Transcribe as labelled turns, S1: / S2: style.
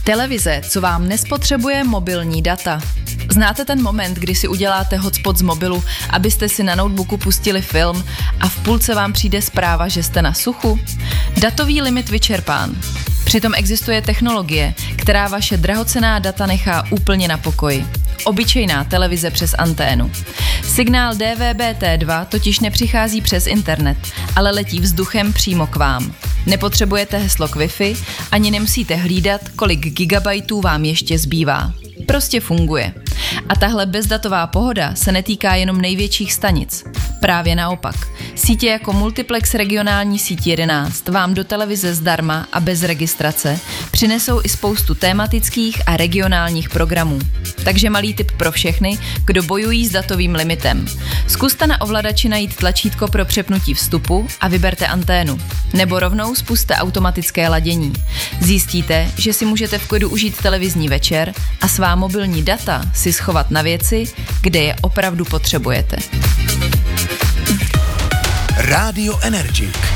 S1: Televize, co vám nespotřebuje mobilní data. Znáte ten moment, kdy si uděláte hotspot z mobilu, abyste si na notebooku pustili film a v půlce vám přijde zpráva, že jste na suchu? Datový limit vyčerpán. Přitom existuje technologie, která vaše drahocenná data nechá úplně na pokoji. Obyčejná televize přes anténu. Signál DVB-T2 totiž nepřichází přes internet, ale letí vzduchem přímo k vám. Nepotřebujete heslo k Wi-Fi, ani nemusíte hlídat, kolik gigabajtů vám ještě zbývá. Prostě funguje. A tahle bezdatová pohoda se netýká jenom největších stanic. Právě naopak. Sítě jako Multiplex regionální síť 11 vám do televize zdarma a bez registrace přinesou i spoustu tematických a regionálních programů. Takže malý tip pro všechny, kdo bojují s datovým limitem. Zkuste na ovladači najít tlačítko pro přepnutí vstupu a vyberte anténu. Nebo rovnou spuste automatické ladění. Zjistíte, že si můžete v klidu užít televizní večer a svá mobilní data si schovat na věci, kde je opravdu potřebujete.
S2: Rádio Energy.